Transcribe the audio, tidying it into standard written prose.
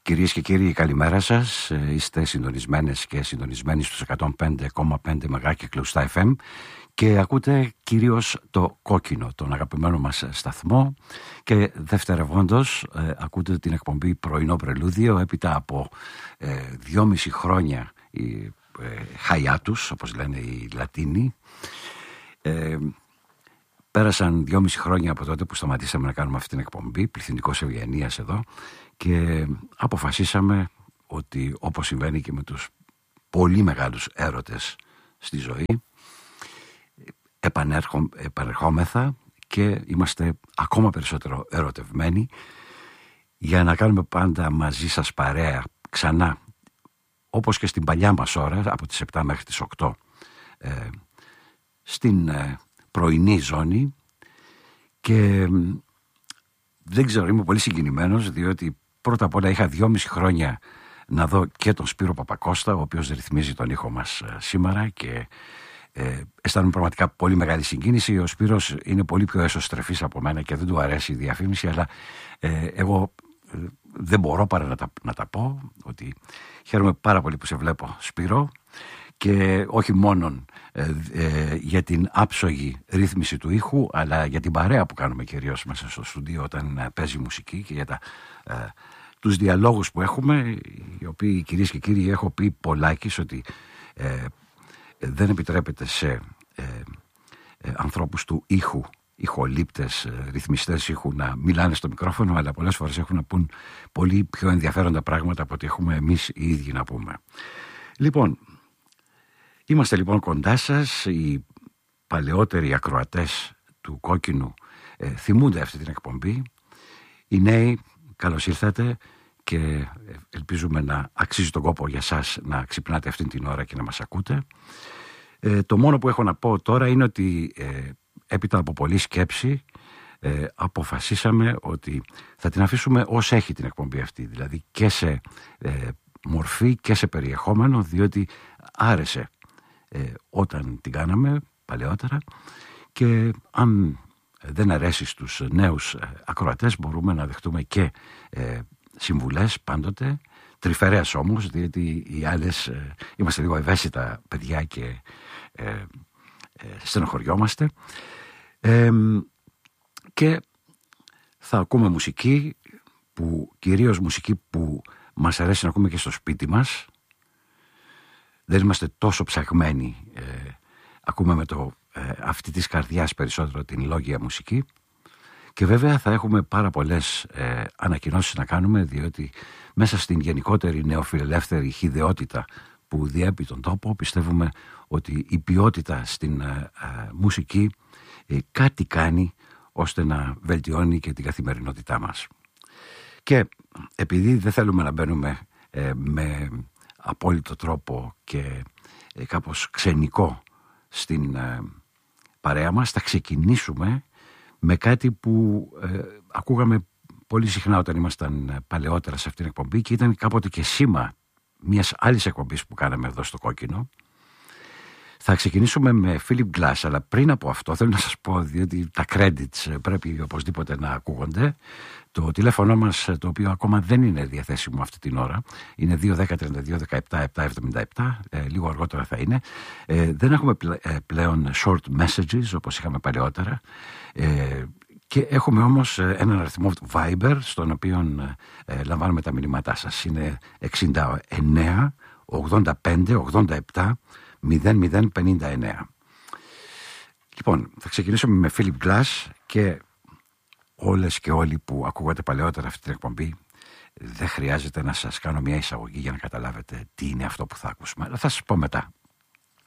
Κυρίες και κύριοι, καλημέρα σας. Είστε συντονισμένες και συντονισμένοι στους 105,5 μεγάκυκλους στα FM και ακούτε κυρίως το Κόκκινο, τον αγαπημένο μας σταθμό, και δευτερευόντως ακούτε την εκπομπή Πρωινό Πρελούδιο έπειτα από 2,5 χρόνια hiatus, όπως λένε οι Λατίνοι. Πέρασαν 2,5 χρόνια από τότε που σταματήσαμε να κάνουμε αυτή την εκπομπή, πληθυντικός ευγενίας εδώ, και αποφασίσαμε ότι, όπως συμβαίνει και με τους πολύ μεγάλους έρωτες στη ζωή, επανερχόμεθα και είμαστε ακόμα περισσότερο ερωτευμένοι για να κάνουμε πάντα μαζί σας παρέα ξανά, όπως και στην παλιά μας ώρα, από τις 7 μέχρι τις 8, στην πρωινή ζώνη. Και δεν ξέρω, είμαι πολύ συγκινημένος, διότι πρώτα απ' όλα είχα 2,5 χρόνια να δω και τον Σπύρο Παπακώστα, ο οποίος ρυθμίζει τον ήχο μας σήμερα, και αισθάνομαι πραγματικά πολύ μεγάλη συγκίνηση. Ο Σπύρος είναι πολύ πιο εσωστρεφής από μένα και δεν του αρέσει η διαφήμιση, αλλά εγώ δεν μπορώ παρά να τα πω ότι χαίρομαι πάρα πολύ που σε βλέπω, Σπύρο, και όχι μόνον για την άψογη ρύθμιση του ήχου, αλλά για την παρέα που κάνουμε κυρίως μέσα στο στούντιο όταν παίζει μουσική, και για τους διαλόγους που έχουμε, οι οποίοι, κυρίες και κύριοι, έχω πει πολλάκις ότι δεν επιτρέπεται σε ανθρώπους του ήχου, ηχολήπτες, ρυθμιστές ήχου, να μιλάνε στο μικρόφωνο, αλλά πολλές φορές έχουν να πούν πολύ πιο ενδιαφέροντα πράγματα από ό,τι έχουμε εμείς οι ίδιοι να πούμε. Λοιπόν, είμαστε λοιπόν κοντά σας. Οι παλαιότεροι ακροατές του Κόκκινου θυμούνται αυτή την εκπομπή. Οι νέοι, καλώς ήρθατε, και ελπίζουμε να αξίζει τον κόπο για σας να ξυπνάτε αυτήν την ώρα και να μας ακούτε. Το μόνο που έχω να πω τώρα είναι ότι έπειτα από πολλή σκέψη αποφασίσαμε ότι θα την αφήσουμε ως έχει την εκπομπή αυτή, δηλαδή και σε μορφή και σε περιεχόμενο, διότι άρεσε όταν την κάναμε παλαιότερα, και αν δεν αρέσει στους νέους ακροατές μπορούμε να δεχτούμε και συμβουλές πάντοτε, τρυφερές όμως, διότι οι άλλες είμαστε λίγο ευαίσθητα παιδιά και στενοχωριόμαστε, και θα ακούμε μουσική, κυρίως μουσική που μας αρέσει να ακούμε και στο σπίτι μας. Δεν είμαστε τόσο ψαγμένοι, ακούμε με το αυτή της καρδιάς περισσότερο την λόγια μουσική. Και βέβαια θα έχουμε πάρα πολλές ανακοινώσεις να κάνουμε, διότι μέσα στην γενικότερη νεοφιλελεύθερη χυδαιότητα που διέπει τον τόπο, πιστεύουμε ότι η ποιότητα στην μουσική κάτι κάνει ώστε να βελτιώνει και την καθημερινότητά μας. Και επειδή δεν θέλουμε να μπαίνουμε με απόλυτο τρόπο και κάπως ξενικό στην παρέα μας, θα ξεκινήσουμε με κάτι που ακούγαμε πολύ συχνά όταν ήμασταν παλαιότερα σε αυτήν την εκπομπή, και ήταν κάποτε και σήμα μιας άλλης εκπομπής που κάναμε εδώ στο Κόκκινο. Θα ξεκινήσουμε με Philip Glass, αλλά πριν από αυτό θέλω να σας πω, διότι τα credits πρέπει οπωσδήποτε να ακούγονται. Το τηλέφωνο μας, το οποίο ακόμα δεν είναι διαθέσιμο αυτή την ώρα, είναι 210-32-17-777, λίγο αργότερα θα είναι. Δεν έχουμε πλέον short messages όπως είχαμε παλαιότερα, και έχουμε όμως έναν αριθμό Viber, στον οποίο λαμβάνουμε τα μηνύματά σας. Είναι 69 85 87 0059. Λοιπόν, θα ξεκινήσουμε με Philip Glass, και όλες και όλοι που ακούγατε παλαιότερα αυτή την εκπομπή, δεν χρειάζεται να σας κάνω μια εισαγωγή για να καταλάβετε τι είναι αυτό που θα ακούσουμε, αλλά θα σας πω μετά.